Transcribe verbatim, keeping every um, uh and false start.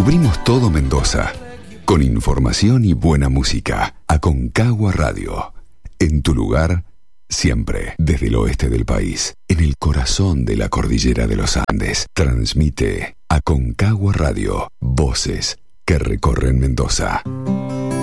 Cubrimos todo Mendoza, con información y buena música. Aconcagua Radio, en tu lugar, siempre, desde el oeste del país, en el corazón de la cordillera de los Andes. Transmite Aconcagua Radio, voces que recorren Mendoza.